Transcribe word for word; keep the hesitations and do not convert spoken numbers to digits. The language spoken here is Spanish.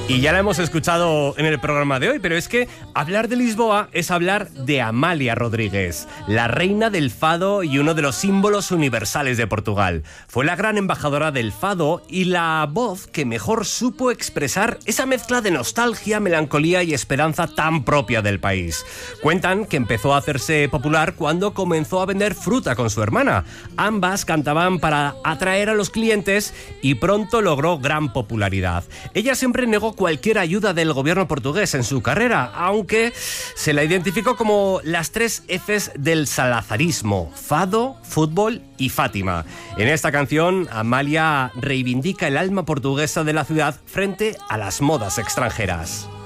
Y ya la hemos escuchado en el programa de hoy, pero es que hablar de Lisboa es hablar de Amália Rodríguez, la reina del fado y uno de los símbolos universales de Portugal. Fue la gran embajadora del fado y la voz que mejor supo expresar esa mezcla de nostalgia, melancolía y esperanza tan propia del país. Cuentan que empezó a hacerse popular cuando comenzó a vender fruta con su hermana. Ambas cantaban para atraer a los clientes y pronto logró gran popularidad. Ella siempre negó cualquier ayuda del gobierno portugués en su carrera, aunque se la identificó como las tres Fs del salazarismo: fado, fútbol y Fátima. En esta canción, Amália reivindica el alma portuguesa de la ciudad frente a las modas extranjeras.